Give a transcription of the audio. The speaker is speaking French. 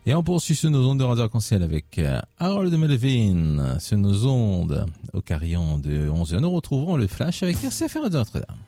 Et on poursuit sur nos ondes de Radio Arc-en-Ciel avec Harold Melvin sur nos ondes au carillon de 11h. Nous retrouverons le Flash avec RCF de Notre-Dame.